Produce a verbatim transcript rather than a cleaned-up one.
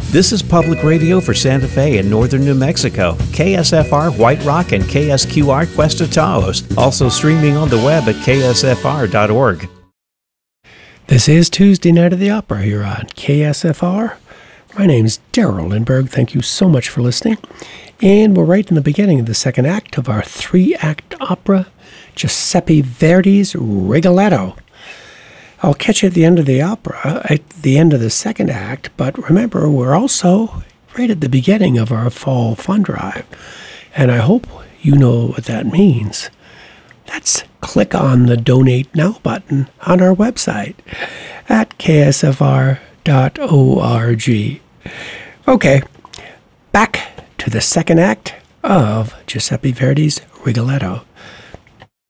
This is public radio for Santa Fe and northern New Mexico. K S F R White Rock and K S Q R Cuesta Taos. Also streaming on the web at K S F R dot org. This is Tuesday Night of the Opera here on K S F R. My name's Daryl Lindberg. Thank you so much for listening. And we're right in the beginning of the second act of our three-act opera, Giuseppe Verdi's Rigoletto. I'll catch you at the end of the opera, at the end of the second act, but remember, we're also right at the beginning of our fall fund drive, and I hope you know what that means. Let's click on the Donate Now button on our website at K S F R dot org. Okay, back to the second act of Giuseppe Verdi's Rigoletto.